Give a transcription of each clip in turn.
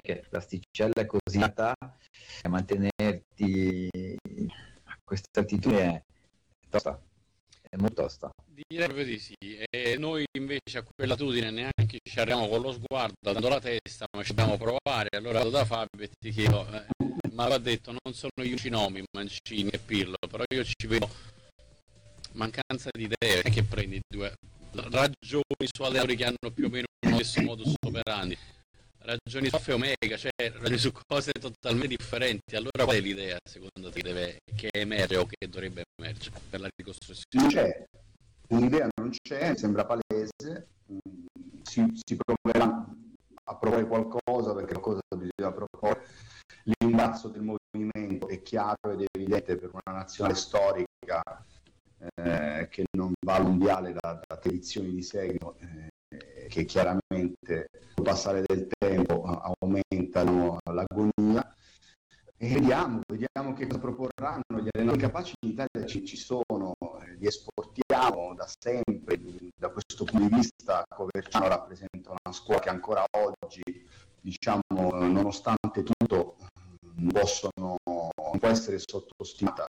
perché l'asticella è così alta e mantenerti a questa altitudine è tosta, è molto tosta. Direi proprio di sì, e noi invece a quell'altitudine neanche ci arriviamo con lo sguardo, dando la testa, ma ci dobbiamo provare. Allora vado da Fabio e ti chiedo, ma l'ha detto, non sono gli unici nomi, Mancini e Pirlo, però io ci vedo mancanza di idee, che prendi due ragioni su allenatori che hanno più o meno lo stesso modus operandi, ragioni su Alfa e Omega, cioè ragioni su cose totalmente differenti. Allora qual è l'idea secondo te che emerge o che dovrebbe emergere per la ricostruzione? Non c'è, un'idea non c'è, sembra palese, si proverà a provare qualcosa, perché qualcosa bisogna proporre. L'imbarazzo del movimento è chiaro ed evidente per una nazionale storica che non va al mondiale da edizioni di seguito, che chiaramente col passare del tempo aumentano l'agonia, e vediamo che cosa proporranno. Gli allenatori capaci in Italia ci sono, li esportiamo da sempre. Da questo punto di vista Coverciano rappresenta una scuola che ancora oggi, diciamo, nonostante tutto non può essere sottostimata.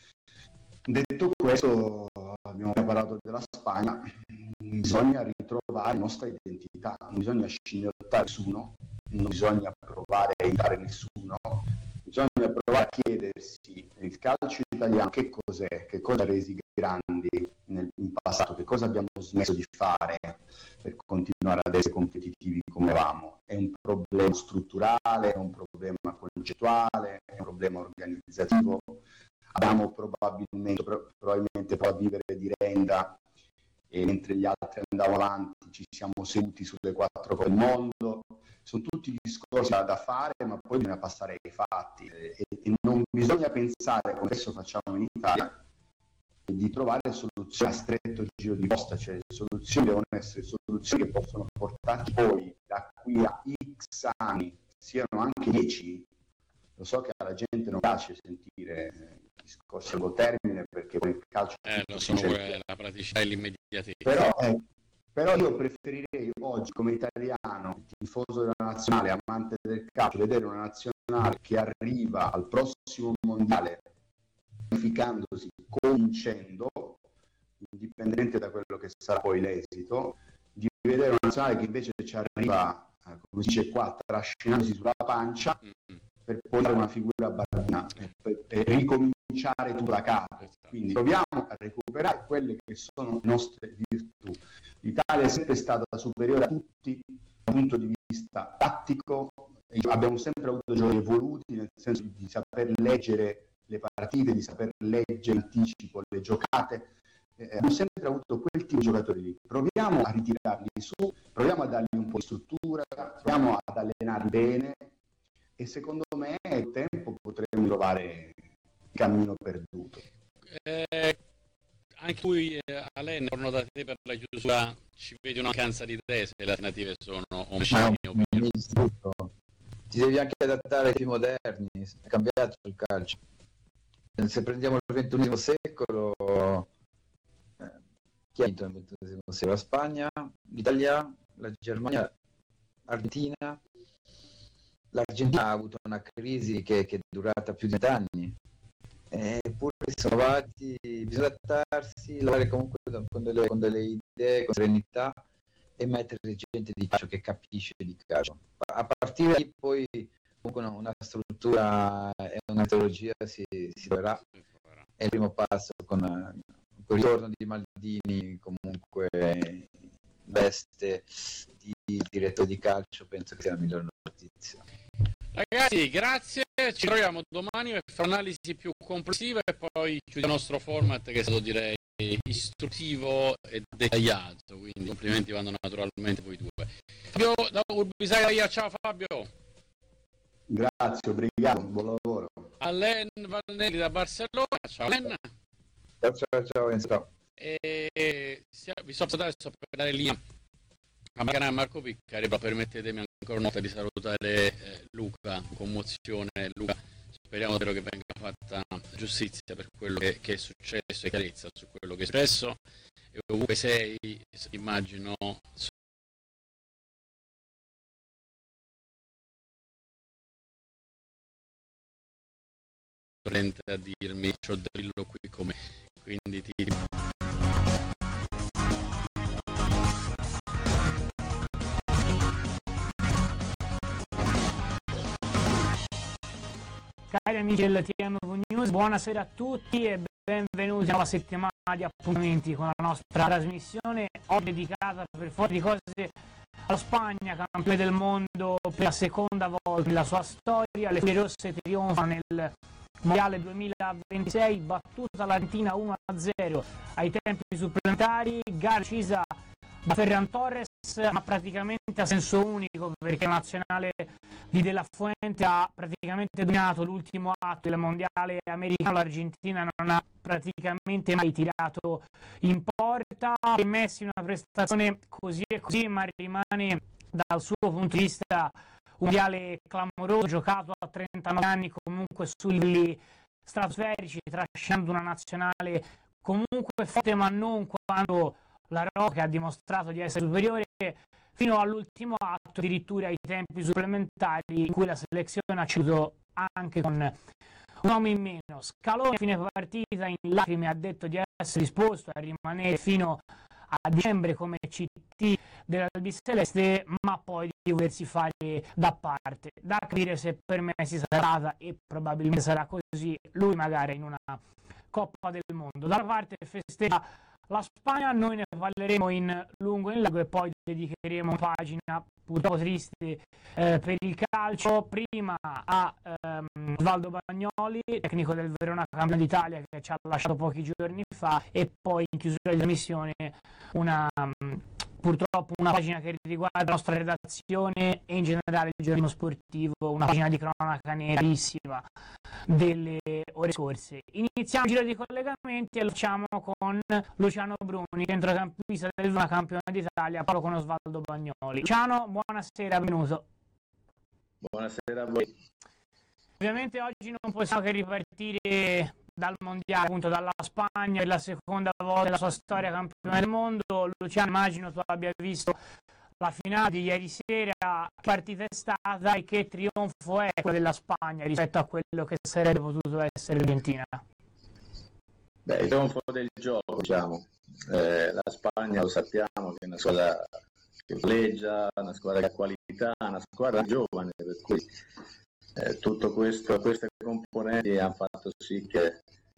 Detto questo, abbiamo parlato della Spagna, bisogna ritrovare la nostra identità, non bisogna scimmiottare nessuno, non bisogna provare a imitare nessuno, bisogna provare a chiedersi il calcio italiano che cos'è, che cosa ha resi grandi in passato, che cosa abbiamo smesso di fare per continuare ad essere competitivi come eravamo. È un problema strutturale, è un problema concettuale, è un problema organizzativo. Abbiamo probabilmente provato a vivere di renda, e mentre gli altri andavano avanti ci siamo seduti sulle quattro cose del mondo. Sono tutti discorsi da fare, ma poi bisogna passare ai fatti, e non bisogna pensare, come adesso facciamo in Italia, di trovare soluzioni a stretto giro di costa, cioè soluzioni devono essere soluzioni che possono portarci poi da qui a X anni, siano anche 10. Lo so che alla gente non piace sentire discorsi a lungo termine, perché con il calcio lo sono la praticità e l'immediatezza. Però io preferirei oggi, come italiano, tifoso della nazionale, amante del calcio, vedere una nazionale che arriva al prossimo mondiale qualificandosi, convincendo, indipendente da quello che sarà poi l'esito, di vedere una nazionale che invece ci arriva, come si dice qua, trascinandosi sulla pancia, per poi dare una figura barbina e ricominciare tutto da capo. Quindi proviamo a recuperare quelle che sono le nostre virtù. L'Italia è sempre stata superiore a tutti dal punto di vista tattico, abbiamo sempre avuto giocatori evoluti, nel senso di saper leggere le partite, di saper leggere in anticipo le giocate. Abbiamo sempre avuto quel tipo di giocatori lì. Proviamo a ritirarli su, proviamo a dargli un po' di struttura, proviamo ad allenarli bene, e secondo me il tempo potremo trovare il cammino perduto. Anche qui, Alain, torno da te per la chiusura. Ci vedi una mancanza di idee se le alternative sono Mancini o Pirlo? Ti devi anche adattare ai più moderni, è cambiato il calcio. Se prendiamo il XXI secolo, chi ha vinto nel XXI secolo? La Spagna, l'Italia, la Germania, l'Argentina. L'Argentina ha avuto una crisi che è durata più di 20 anni, eppure si sono trovati, bisogna adattarsi, lavorare comunque con delle idee, con serenità, e mettere gente di calcio che capisce di calcio. A partire da lì poi comunque una struttura e una metodologia si troverà. È il primo passo con il ritorno di Maldini, comunque veste di direttore di calcio, penso che sia la migliore notizia. Ragazzi, grazie, ci troviamo domani per fare un'analisi più complessiva e poi chiudiamo il nostro format, che è stato, direi, istruttivo e dettagliato, quindi complimenti vanno naturalmente voi due. Fabio da Urbisaglia, ciao Fabio. Grazie, obrigado, buon lavoro. Alain Valnelli da Barcellona, ciao Alain. Ciao. Vi so salutare, sto per dare linea a Marco Piccari, però permettetemi ancora una volta di salutare Luca, commozione Luca, speriamo davvero che venga fatta giustizia per quello che è successo e chiarezza su quello che è successo, e ovunque sei, immagino sorprendente a dirmi c'ho Drillo qui come, quindi ti... Cari amici del TMV News, buonasera a tutti e benvenuti a una settimana di appuntamenti con la nostra trasmissione, oggi dedicata per forza di cose alla Spagna, campione del mondo per la seconda volta nella sua storia. Le Furie Rosse trionfano nel Mondiale 2026, battuta l'Argentina 1-0 ai tempi supplementari, gara decisa da Ferran Torres, ma praticamente a senso unico, perché la nazionale di De La Fuente ha praticamente dominato l'ultimo atto del mondiale americano. L'Argentina non ha praticamente mai tirato in porta. Per Messi una prestazione così e così, ma rimane dal suo punto di vista un mondiale clamoroso, giocato a 39 anni comunque su livelli stratosferici, trascinando una nazionale comunque forte, ma non quando la Roca ha dimostrato di essere superiore, fino all'ultimo atto, addirittura ai tempi supplementari, in cui la selezione ha ceduto anche con un uomo in meno. Scaloni a fine partita in lacrime ha detto di essere disposto a rimanere fino a dicembre come CT dell'Albiceleste, ma poi di volersi fare da parte. Da capire se per me si sarà data, e probabilmente sarà così, lui magari in una Coppa del Mondo. Dalla parte festeggia la Spagna, noi ne parleremo in lungo e in largo e poi dedicheremo una pagina purtroppo triste per il calcio, prima a Osvaldo Bagnoli, tecnico del Verona campione d'Italia, che ci ha lasciato pochi giorni fa, e poi in chiusura di trasmissione purtroppo una pagina che riguarda la nostra redazione e in generale il giornalismo sportivo, una pagina di cronaca nerissima delle ore scorse. Iniziamo il giro di collegamenti e lo facciamo con Luciano Bruni, centrocampista del Verona campione d'Italia, proprio con Osvaldo Bagnoli. Luciano, buonasera, benvenuto. Buonasera a voi. Ovviamente oggi non possiamo che ripartire dal mondiale, appunto dalla Spagna, per la seconda volta nella sua storia campione del mondo. Luciano, immagino tu abbia visto la finale di ieri sera. Che partita è stata e che trionfo è quello della Spagna rispetto a quello che sarebbe potuto essere l'Argentina? Beh, il trionfo del gioco, diciamo. La Spagna, lo sappiamo, che è una squadra che palleggia, una squadra che ha qualità, una squadra giovane, per cui queste componenti hanno fatto sì che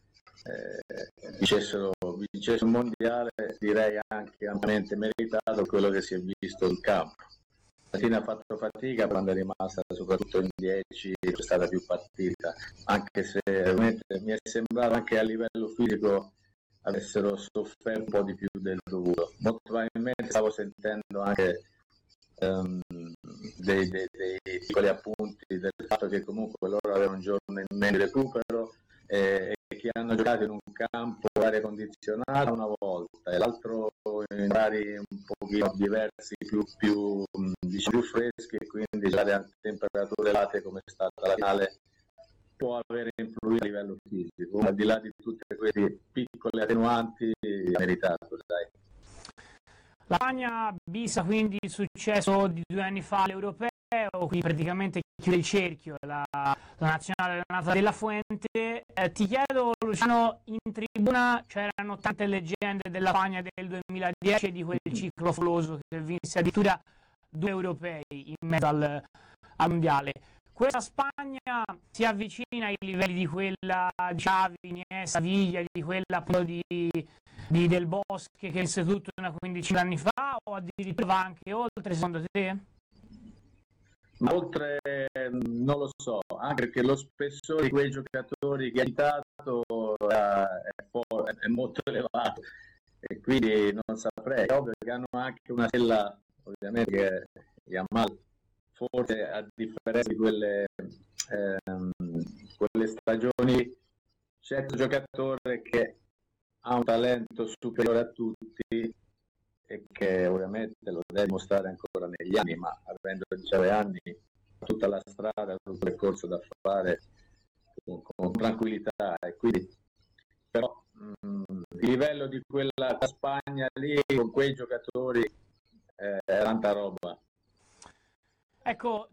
vincessero il mondiale, direi anche ampiamente meritato quello che si è visto in campo. La Latina ha fatto fatica quando è rimasta soprattutto in 10, c'è stata più partita, anche se mi è sembrato anche a livello fisico avessero sofferto un po' di più del dovuto. Molto probabilmente stavo sentendo anche dei piccoli appunti del fatto che comunque loro avevano un giorno in meno di recupero e che hanno giocato in un campo aria condizionata una volta e l'altro in orari un pochino diversi, più freschi, e quindi giocare a temperature elevate come è stata la finale può avere influito a livello fisico. Al di là di tutte queste piccole attenuanti, ha meritato, dai. La Spagna vista quindi il successo di 2 anni fa all'Europeo, quindi praticamente chiude il cerchio la nazionale nata della Fuente. Ti chiedo, Luciano, in tribuna c'erano tante leggende della Spagna del 2010 e di quel ciclo favoloso che vinse addirittura 2 europei in mezzo al mondiale. Questa Spagna si avvicina ai livelli di quella di Xavi, Iniesta, Viglia, di quella appunto di Del Bosque che vinse tutto una quindicina di anni fa, o addirittura va anche oltre, secondo te? Ma oltre non lo so, anche perché lo spessore di quei giocatori che ha citato è molto elevato e quindi non saprei. È ovvio che hanno anche una stella, ovviamente, che è Yamal. Forse a differenza di quelle stagioni, certo giocatore che ha un talento superiore a tutti e che ovviamente lo deve dimostrare ancora negli anni, ma avendo 19 anni tutta la strada, tutto il percorso da fare con tranquillità, e quindi però il livello di quella Spagna lì con quei giocatori è tanta roba. Ecco,